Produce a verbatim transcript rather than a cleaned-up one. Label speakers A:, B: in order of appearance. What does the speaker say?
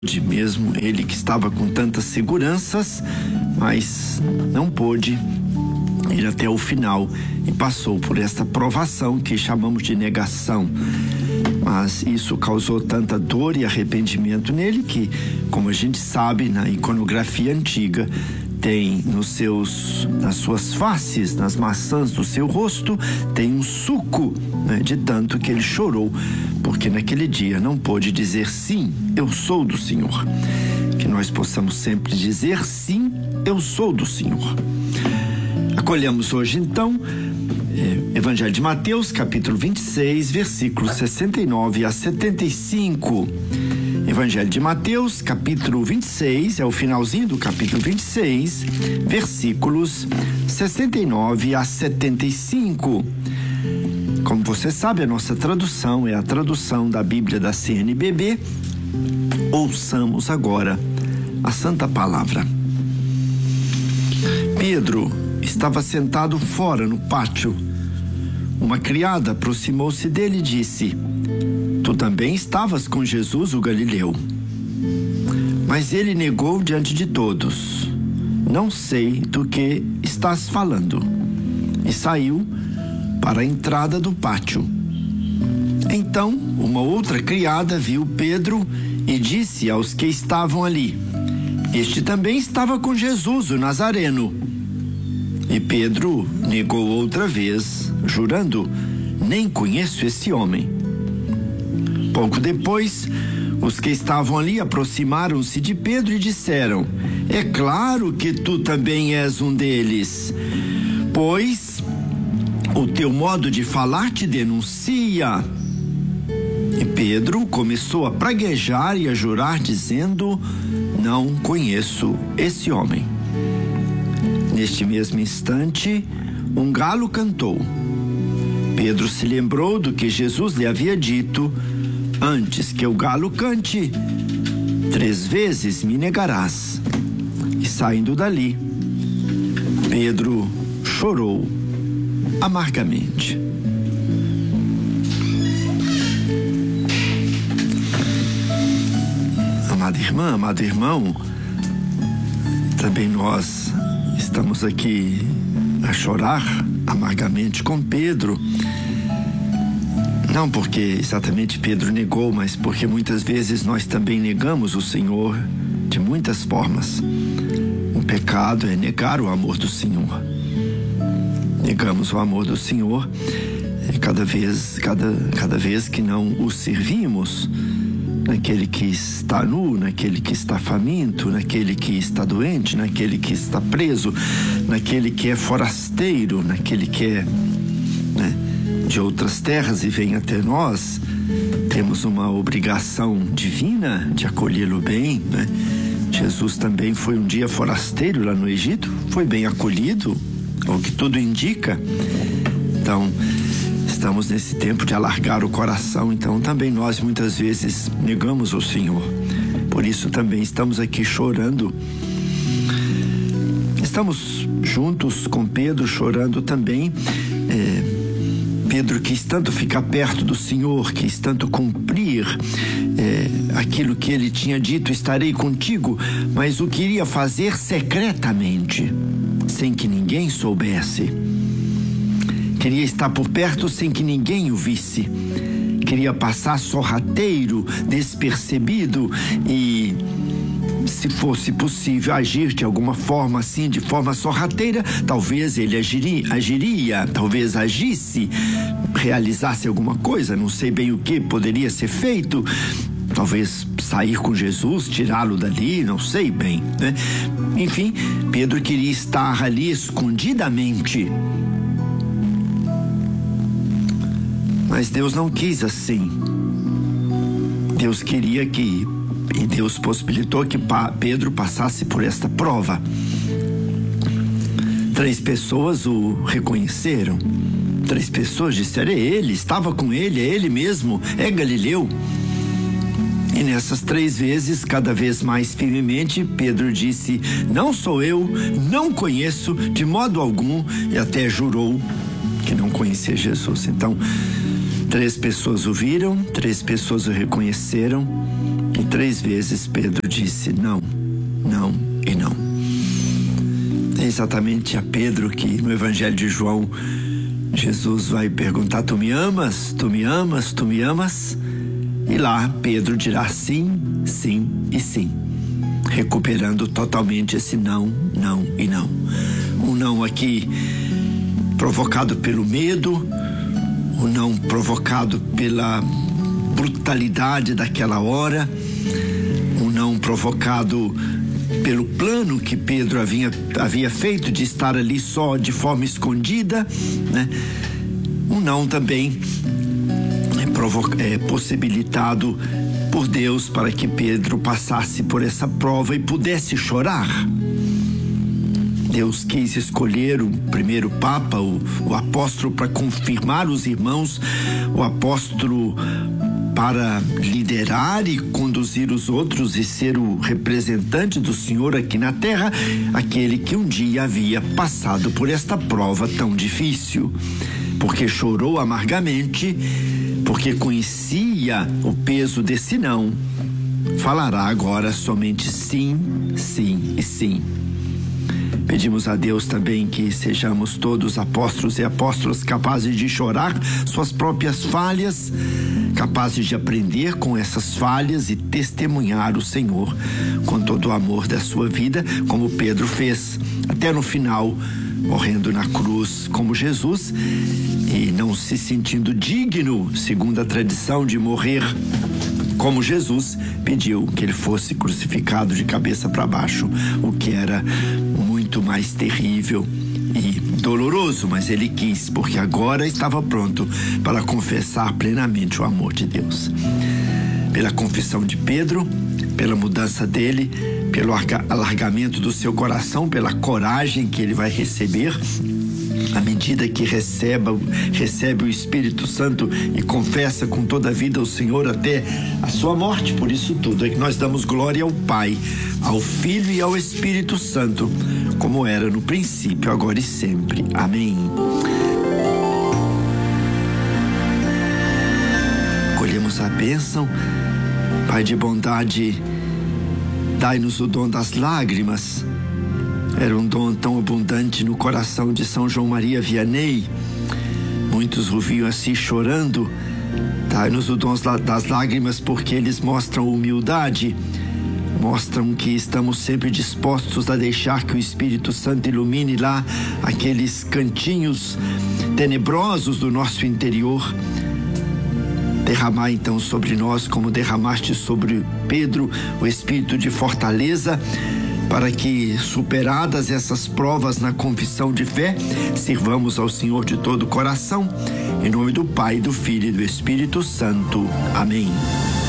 A: De mesmo ele que estava com tantas seguranças, mas não pôde ir até o final e passou por esta provação que chamamos de negação. Mas isso causou tanta dor e arrependimento nele que, como a gente sabe, na iconografia antiga, tem nos seus, nas suas faces, nas maçãs do seu rosto, tem um suco, né, de tanto que ele chorou, porque naquele dia não pôde dizer sim, eu sou do Senhor. Que nós possamos sempre dizer sim, eu sou do Senhor. Acolhemos hoje então eh, Evangelho de Mateus, capítulo vinte e seis, versículos sessenta e nove a setenta e cinco. Evangelho de Mateus, capítulo vinte e seis, é o finalzinho do capítulo vinte e seis, versículos sessenta e nove a setenta e cinco. Como você sabe, a nossa tradução é a tradução da Bíblia da C N B B. Ouçamos agora a Santa Palavra. Pedro estava sentado fora no pátio. Uma criada aproximou-se dele e disse: Tu também estavas com Jesus, o Galileu. Mas ele negou diante de todos: Não sei do que estás falando. E saiu para a entrada do pátio. Então, uma outra criada viu Pedro e disse aos que estavam ali: Este também estava com Jesus, o Nazareno. E Pedro negou outra vez, jurando: Nem conheço esse homem. Pouco depois, os que estavam ali aproximaram-se de Pedro e disseram: É claro que tu também és um deles, pois o teu modo de falar te denuncia. E Pedro começou a praguejar e a jurar, dizendo: Não conheço esse homem. Neste mesmo instante, um galo cantou. Pedro se lembrou do que Jesus lhe havia dito: Antes que o galo cante, três vezes me negarás. E saindo dali, Pedro chorou amargamente. Amada irmã, amado irmão, também nós estamos aqui a chorar amargamente com Pedro. Não porque exatamente Pedro negou, mas porque muitas vezes nós também negamos o Senhor de muitas formas. O pecado é negar o amor do Senhor. Negamos o amor do Senhor cada vez, cada, cada vez que não o servimos, naquele que está nu, naquele que está faminto, naquele que está doente, naquele que está preso, naquele que é forasteiro, naquele que é, né, de outras terras e vem até nós. Temos uma obrigação divina de acolhê-lo bem, né? Jesus também foi um dia forasteiro lá no Egito, foi bem acolhido, o que tudo indica. Então, estamos nesse tempo de alargar o coração, então também nós muitas vezes negamos o Senhor. Por isso também estamos aqui chorando. Estamos juntos com Pedro chorando também. É, Pedro quis tanto ficar perto do Senhor, quis tanto cumprir é, aquilo que ele tinha dito: estarei contigo, mas o queria fazer secretamente, sem que ninguém soubesse. Queria estar por perto sem que ninguém o visse. Queria passar sorrateiro, despercebido e, se fosse possível, agir de alguma forma assim, de forma sorrateira. Talvez ele agiria, agiria, talvez agisse, realizasse alguma coisa, não sei bem o que poderia ser feito. Talvez sair com Jesus, tirá-lo dali, não sei bem, né? Enfim, Pedro queria estar ali escondidamente. Mas Deus não quis assim. Deus queria que, e Deus possibilitou que Pedro passasse por esta prova. Três pessoas o reconheceram. Três pessoas disseram: é ele, estava com ele, é ele mesmo, é Galileu. E nessas três vezes, cada vez mais firmemente, Pedro disse: Não sou eu, não conheço de modo algum, e até jurou que não conhecia Jesus. Então, três pessoas o viram, três pessoas o reconheceram, e três vezes Pedro disse não, não e não. É exatamente a Pedro que no Evangelho de João Jesus vai perguntar: tu me amas? Tu me amas? Tu me amas? E lá Pedro dirá sim, sim e sim, recuperando totalmente esse não, não e não. Um não aqui provocado pelo medo, um não provocado pela brutalidade daquela hora, um não provocado pelo plano que Pedro havia, havia feito de estar ali só de forma escondida, né? Um não também é, provoca, é possibilitado por Deus para que Pedro passasse por essa prova e pudesse chorar. Deus quis escolher o primeiro Papa, o, o apóstolo, para confirmar os irmãos, o apóstolo para liderar e conduzir os outros e ser o representante do Senhor aqui na terra, aquele que um dia havia passado por esta prova tão difícil, porque chorou amargamente, porque conhecia o peso desse não. Falará agora somente sim, sim e sim. Pedimos a Deus também que sejamos todos apóstolos e apóstolas capazes de chorar suas próprias falhas, capazes de aprender com essas falhas e testemunhar o Senhor com todo o amor da sua vida, como Pedro fez, até no final, morrendo na cruz como Jesus e não se sentindo digno, segundo a tradição, de morrer como Jesus, pediu que ele fosse crucificado de cabeça para baixo, o que era muito mais terrível e doloroso, mas ele quis, porque agora estava pronto para confessar plenamente o amor de Deus. Pela confissão de Pedro, pela mudança dele, pelo alargamento do seu coração, pela coragem que ele vai receber à medida que receba, recebe o Espírito Santo e confessa com toda a vida o Senhor até a sua morte. Por isso tudo é que nós damos glória ao Pai, ao Filho e ao Espírito Santo, como era no princípio, agora e sempre. Amém. Colhemos a bênção. Pai de bondade, dai-nos o dom das lágrimas. Era um dom tão abundante no coração de São João Maria Vianney. Muitos o viam assim chorando. Dai-nos o dom das lágrimas, porque eles mostram humildade, mostram que estamos sempre dispostos a deixar que o Espírito Santo ilumine lá aqueles cantinhos tenebrosos do nosso interior. Derramar então sobre nós, como derramaste sobre Pedro, o espírito de fortaleza, para que, superadas essas provas na confissão de fé, sirvamos ao Senhor de todo o coração, em nome do Pai, do Filho e do Espírito Santo. Amém.